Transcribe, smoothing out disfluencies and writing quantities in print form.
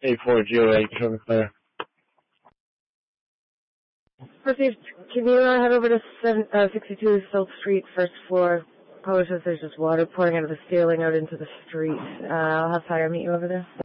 8408, Sugar Clear. Received. Can you head over to 62 Silk Street, first floor? Power says there's just water pouring out of the ceiling out into the street. I'll have fire meet you over there.